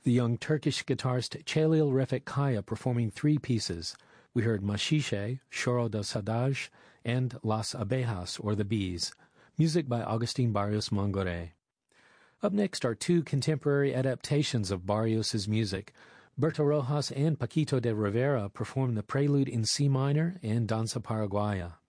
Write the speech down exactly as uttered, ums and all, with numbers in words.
the young Turkish guitarist Celil Refik Kaya performing three pieces. We heard Machiche, Choro del Saudade, and Las Abejas, or the Bees, music by Agustin Barrios Mangore. Up next are two contemporary adaptations of Barrios's music. Berto Rojas and Paquito de Rivera perform the Prelude in C minor and Danza Paraguaya.